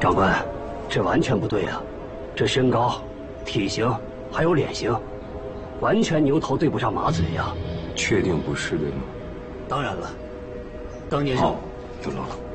长官，这完全不对啊！这身高、体型还有脸型，完全牛头对不上马嘴呀！ 确定不是对吗？ 当然了，当年好，就扔了。